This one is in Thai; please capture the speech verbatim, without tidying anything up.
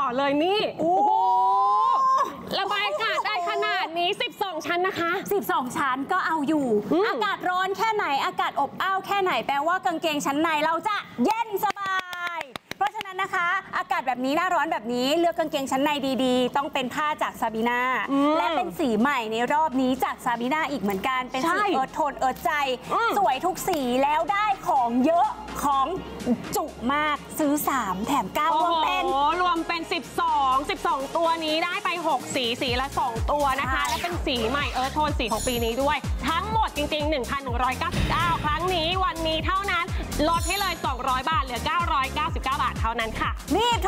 อนเลยนี่โอ้โหระบายอากาศได้ขนาดนี้สิบสองชั้นนะคะสิบสองชั้นก็เอาอยู่อากาศร้อนแค่ไหนอากาศอบอ้าวแค่ไหนแปลว่ากางเกงชั้นในเราจะเย็นสบายเพราะฉะนั้นนะคะอากาศแบบนี้หน้าร้อนแบบนี้เลือกกางเกงชั้นในดีๆต้องเป็นผ้าจากซาบีนาและเป็นสีใหม่ในรอบนี้จากซาบีนาอีกเหมือนกันเป็นสีเอิร์ธโทนเอิร์ธใจสวยทุกสีแล้วได้ของเยอะของจุมากซื้อสามแถมเก้ารวมเป็นรวมเป็นสิบสอง สิบสองตัวนี้ได้ไปหกสีสีละสองตัวนะคะและเป็นสีใหม่เอิร์ธโทนสีของปีนี้ด้วยทั้งหมดจริงๆ หนึ่งพันหนึ่งร้อยเก้าสิบเก้า ครั้งนี้วันนี้เท่านั้นลดให้เลยสองร้อยบาทเหลือเก้าร้อยเก้าสิบเก้าบาทเท่านั้นค่ะนี่โท